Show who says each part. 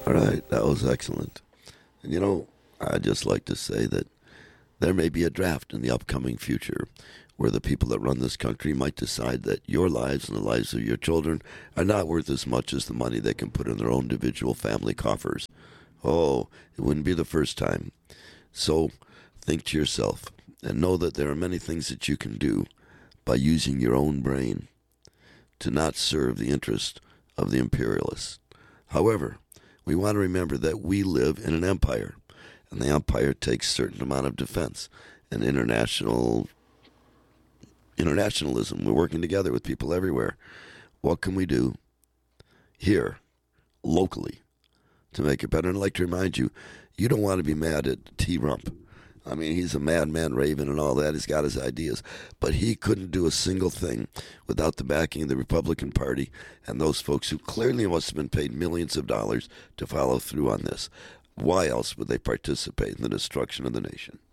Speaker 1: All right, that was excellent. And I'd just like to say that there may be a draft in the upcoming future where the people that run this country might decide that your lives and the lives of your children are not worth as much as the money they can put in their own individual family coffers. Oh, it wouldn't be the first time. So think to yourself and know that there are many things that you can do by using your own brain to not serve the interest of the imperialists. However, we want to remember that we live in an empire, and the empire takes a certain amount of defense and internationalism. We're working together with people everywhere. What can we do here, locally, to make it better? And I'd like to remind you, you don't want to be mad at T. Rump. I mean, he's a madman raving and all that. He's got his ideas. But he couldn't do a single thing without the backing of the Republican Party and those folks who clearly must have been paid millions of dollars to follow through on this. Why else would they participate in the destruction of the nation?